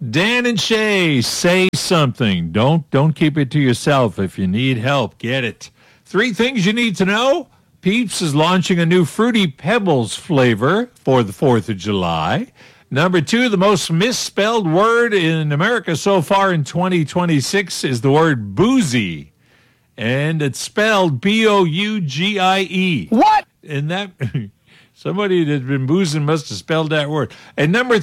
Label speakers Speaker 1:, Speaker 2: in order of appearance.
Speaker 1: Dan and Shay, say something. Don't keep it to yourself. If you need help, get it. 3 things you need to know. Peeps is launching a new Fruity Pebbles flavor for the 4th of July. Number 2, the most misspelled word in America so far in 2026 is the word boozy. And it's spelled B-O-U-G-I-E.
Speaker 2: What?
Speaker 1: And that somebody that's been boozing must have spelled that word. And number